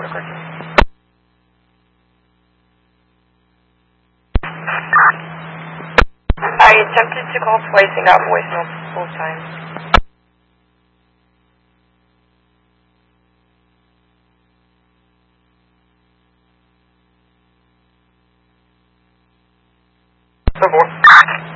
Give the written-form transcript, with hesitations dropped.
I attempted to call twice and got voicemail both times. So